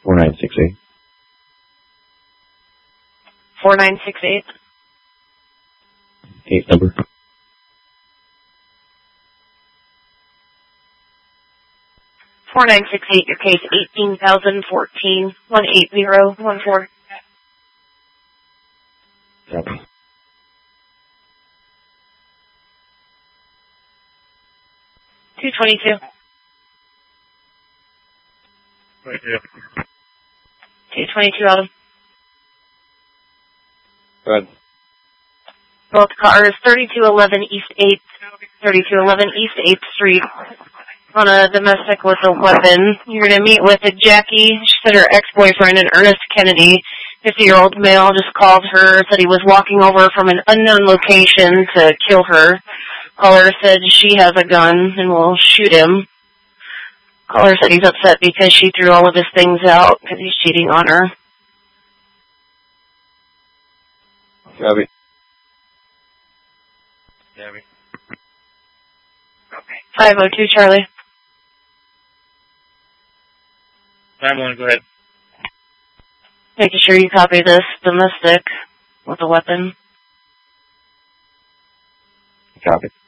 4968. 4968. 8 number. 4968, your case 18,014, 18014. Copy. $222. 222 Adam. Go ahead. Both cars, 3211 East 8th, 3211 East 8th Street. On a domestic with a weapon. You're going to meet with Jackie. She said her ex-boyfriend, and Ernest Kennedy, 50-year-old male, just called her, said he was walking over from an unknown location to kill her. Caller said she has a gun and will shoot him. Caller said he's upset because she threw all of his things out because he's cheating on her. Copy. Gabby. Okay. 502 Charlie. 9-1, go ahead. Making sure you copy this domestic with a weapon. Copy.